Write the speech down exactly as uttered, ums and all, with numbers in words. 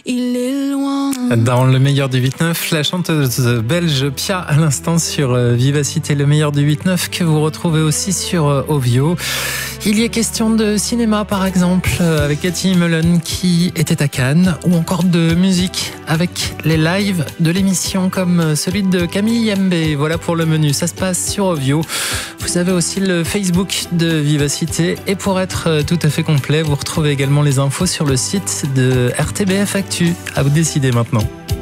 il est loin. Dans le meilleur du huit neuf, la chanteuse belge Pia à l'instant sur Vivacité, le meilleur du huit neuf que vous retrouvez aussi sur Ovio. Il y est question de cinéma par exemple avec Cathy Mullen qui était à Cannes, ou encore de musique avec les lives de l'émission comme celui de Camille Yembe. Voilà pour le menu, ça se passe sur Ovio. Vous avez aussi le Facebook de Vivacité et pour être tout à fait complet, vous retrouvez également les infos sur le site de R T B F Actu. À vous de décider maintenant.